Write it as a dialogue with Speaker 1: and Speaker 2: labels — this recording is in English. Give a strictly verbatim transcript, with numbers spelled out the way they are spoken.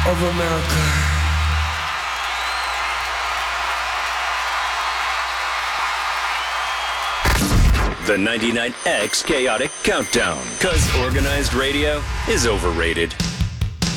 Speaker 1: of America.
Speaker 2: The ninety-nine X Chaotic Countdown. Because organized radio is overrated.